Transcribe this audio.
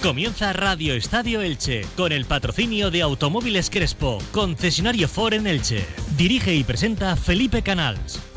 Comienza Radio Estadio Elche, con el patrocinio de Automóviles Crespo, concesionario Ford en Elche. Dirige y presenta Felipe Canals.